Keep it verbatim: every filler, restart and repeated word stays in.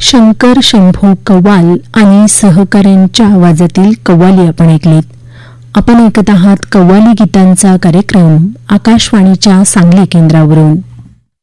शंकर शंभू कव्वाल आणि सहकाऱ्यांच्या आवाजातील कव्वाली आपण ऐकलीत. आपण ऐकत आहात कव्वाली गीतांचा कार्यक्रम आकाशवाणीच्या सांगली केंद्रावरून.